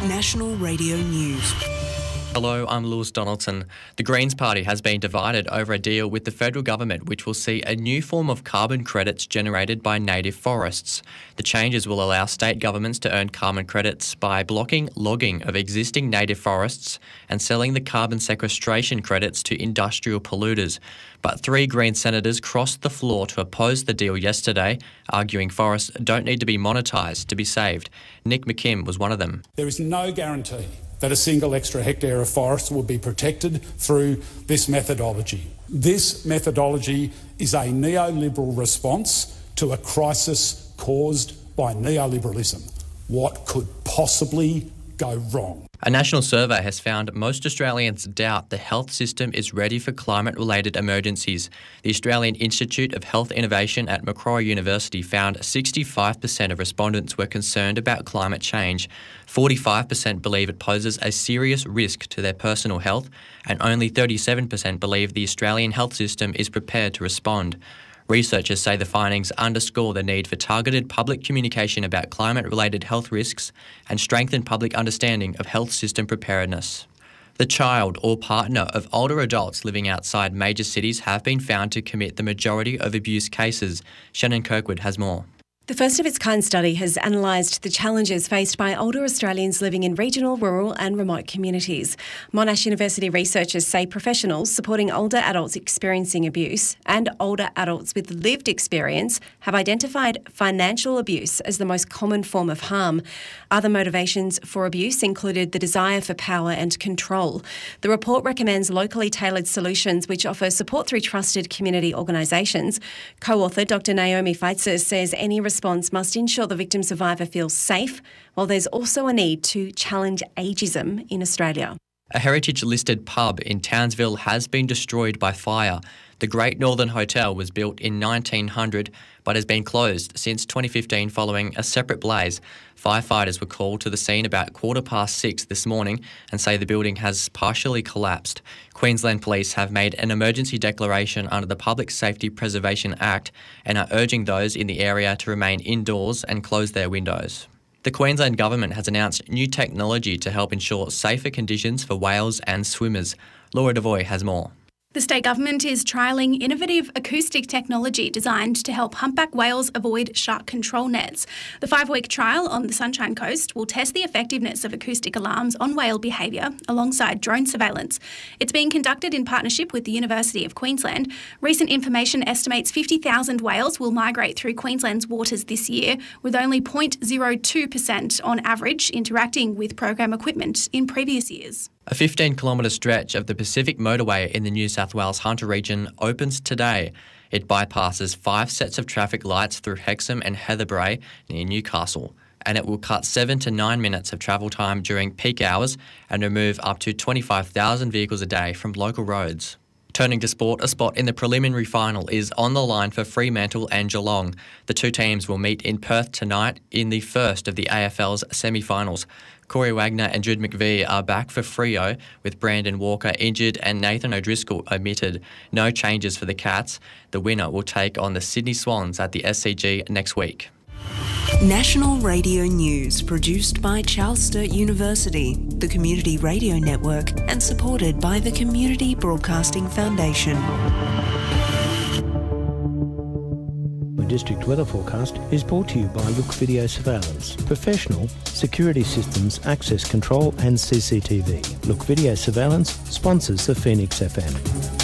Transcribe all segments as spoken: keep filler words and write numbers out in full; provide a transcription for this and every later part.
National Radio News. Hello, I'm Lewis Donaldson. The Greens Party has been divided over a deal with the federal government which will see a new form of carbon credits generated by native forests. The changes will allow state governments to earn carbon credits by blocking logging of existing native forests and selling the carbon sequestration credits to industrial polluters. But three Green senators crossed the floor to oppose the deal yesterday, arguing forests don't need to be monetised to be saved. Nick McKim was one of them. There is no guarantee that a single extra hectare of forest will be protected through this methodology. This methodology is a neoliberal response to a crisis caused by neoliberalism. What could possibly go wrong? A national survey has found most Australians doubt the health system is ready for climate-related emergencies. The Australian Institute of Health Innovation at Macquarie University found sixty-five percent of respondents were concerned about climate change. forty-five percent believe it poses a serious risk to their personal health, and only thirty-seven percent believe the Australian health system is prepared to respond. Researchers say the findings underscore the need for targeted public communication about climate-related health risks and strengthen public understanding of health system preparedness. The child or partner of older adults living outside major cities have been found to commit the majority of abuse cases. Shannon Kirkwood has more. The first of its kind study has analysed the challenges faced by older Australians living in regional, rural and remote communities. Monash University researchers say professionals supporting older adults experiencing abuse and older adults with lived experience have identified financial abuse as the most common form of harm. Other motivations for abuse included the desire for power and control. The report recommends locally tailored solutions which offer support through trusted community organisations. Co-author Doctor Naomi Feitzer says any response must ensure the victim survivor feels safe, while there's also a need to challenge ageism in Australia. A heritage-listed pub in Townsville has been destroyed by fire. The Great Northern Hotel was built in nineteen hundred but has been closed since twenty fifteen following a separate blaze. Firefighters were called to the scene about quarter past six this morning and say the building has partially collapsed. Queensland Police have made an emergency declaration under the Public Safety Preservation Act and are urging those in the area to remain indoors and close their windows. The Queensland Government has announced new technology to help ensure safer conditions for whales and swimmers. Laura Devoy has more. The state government is trialling innovative acoustic technology designed to help humpback whales avoid shark control nets. The five-week trial on the Sunshine Coast will test the effectiveness of acoustic alarms on whale behaviour alongside drone surveillance. It's being conducted in partnership with the University of Queensland. Recent information estimates fifty thousand whales will migrate through Queensland's waters this year, with only zero point zero two percent on average interacting with program equipment in previous years. A fifteen kilometre stretch of the Pacific Motorway in the New South Wales Hunter region opens today. It bypasses five sets of traffic lights through Hexham and Heatherbrae near Newcastle, and it will cut seven to nine minutes of travel time during peak hours and remove up to twenty-five thousand vehicles a day from local roads. Turning to sport, a spot in the preliminary final is on the line for Fremantle and Geelong. The two teams will meet in Perth tonight in the first of the A F L's semi-finals. Corey Wagner and Jude McVie are back for Freo, with Brandon Walker injured and Nathan O'Driscoll omitted. No changes for the Cats. The winner will take on the Sydney Swans at the S C G next week. National Radio News, produced by Charles Sturt University, the Community Radio Network, and supported by the Community Broadcasting Foundation. The district weather forecast is brought to you by Look Video Surveillance, professional security systems, access control and C C T V. Look Video Surveillance sponsors the Phoenix F M.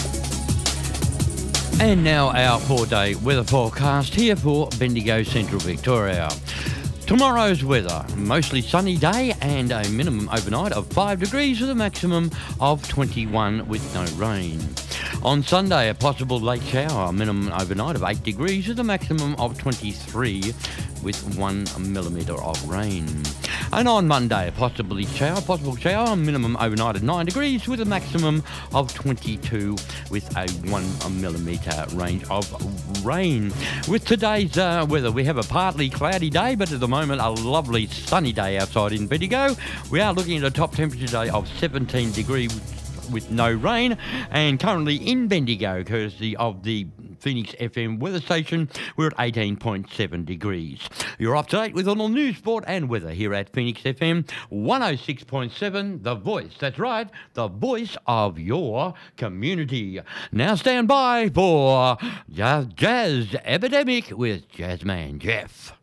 And now our four-day weather forecast here for Bendigo, Central Victoria. Tomorrow's weather, mostly sunny day and a minimum overnight of five degrees with a maximum of twenty-one with no rain. On Sunday, a possible late shower, a minimum overnight of eight degrees with a maximum of twenty-three with one millimetre of rain. And on Monday, a possibly shower, possible shower, a minimum overnight of nine degrees with a maximum of twenty-two with a one millimetre range of rain. With today's uh, weather, we have a partly cloudy day, but at the moment a lovely sunny day outside in Bendigo. We are looking at a top temperature today of seventeen degrees with no rain, and currently in Bendigo, courtesy of the Phoenix F M weather station. We're at eighteen point seven degrees. You're up to date with all the news, sport and weather here at Phoenix F M one oh six point seven, The Voice. That's right, the voice of your community. Now stand by for Jazz, Jazz Epidemic with Jazzman Jeff.